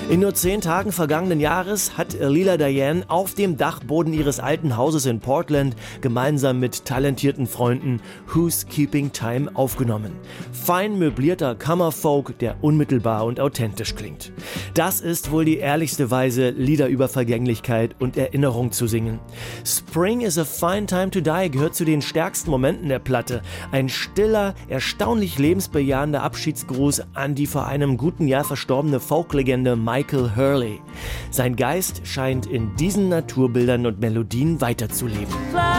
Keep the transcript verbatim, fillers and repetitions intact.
In nur zehn Tagen vergangenen Jahres hat Leela Diane auf dem Dachboden ihres alten Hauses in Portland gemeinsam mit talentierten Freunden Who's Keeping Time aufgenommen. Fein möblierter Kammerfolk, der unmittelbar und authentisch klingt. Das ist wohl die ehrlichste Weise, Lieder über Vergänglichkeit und Erinnerung zu singen. Spring is a Fine Time to Die gehört zu den stärksten Momenten der Platte. Ein stiller, erstaunlich lebensbejahender Abschiedsgruß an die vor einem guten Jahr verstorbene Folklegende Michael Hurley. Sein Geist scheint in diesen Naturbildern und Melodien weiterzuleben.